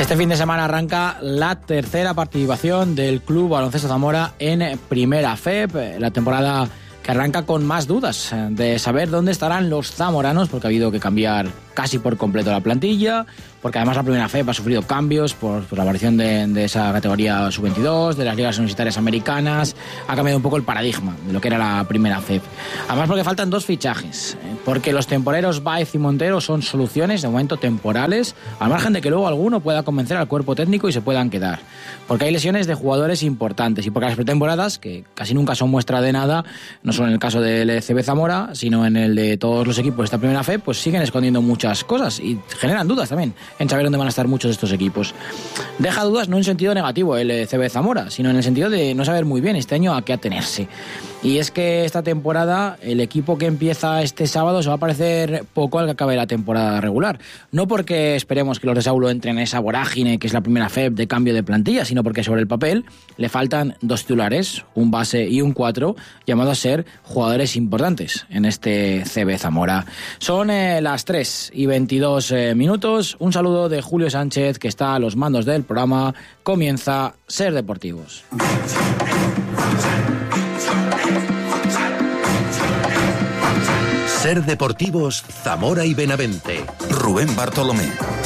Este fin de semana arranca la tercera participación del Club Baloncesto Zamora en Primera FEP, la temporada que arranca con más dudas de saber dónde estarán los zamoranos, porque ha habido que cambiar casi por completo la plantilla, porque además la Primera FEP ha sufrido cambios por la aparición de esa categoría sub-22, de las ligas universitarias americanas. Ha cambiado un poco el paradigma de lo que era la Primera FEP. Además porque faltan 2 fichajes, porque los temporeros Baez y Montero son soluciones de momento temporales, al margen de que luego alguno pueda convencer al cuerpo técnico y se puedan quedar, porque hay lesiones de jugadores importantes y porque las pretemporadas, que casi nunca son muestra de nada, no solo en el caso del CB Zamora, sino en el de todos los equipos de esta Primera FEP, pues siguen escondiendo muchas cosas y generan dudas también en saber dónde van a estar muchos de estos equipos. Deja dudas no en sentido negativo el CB Zamora, sino en el sentido de no saber muy bien este año a qué atenerse. Y es que esta temporada, el equipo que empieza este sábado se va a parecer poco al que acabe la temporada regular. No porque esperemos que los de Saulo entren en esa vorágine que es la Primera FEP de cambio de plantilla, sino porque sobre el papel le faltan 2 titulares, un base y un 4, llamados a ser jugadores importantes en este CB Zamora. Son las 3:22. Un saludo de Julio Sánchez, que está a los mandos del programa. Comienza Ser Deportivos. Ser Deportivos Zamora y Benavente. Rubén Bartolomé.